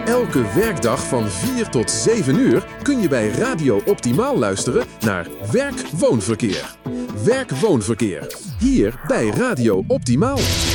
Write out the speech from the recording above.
Elke werkdag van 4 tot 7 uur kun je bij Radio Optimaal luisteren naar Werk-Woonverkeer. Werk-Woonverkeer. Hier bij Radio Optimaal.